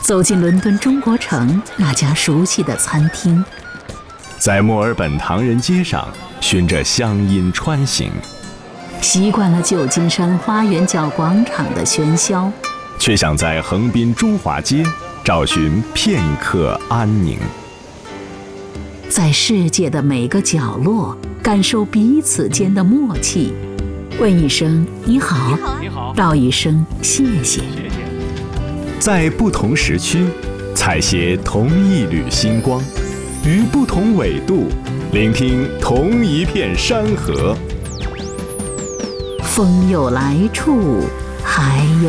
走进伦敦中国城那家熟悉的餐厅， 在墨尔本唐人街上循着乡音穿行， 习惯了旧金山花园角广场的喧嚣， 却想在横滨中华街找寻片刻安宁。 在世界的每个角落感受彼此间的默契，问一声你好，道一声谢谢。 在不同时区采撷同一缕星光，于不同纬度聆听同一片山河。 风有来处，海有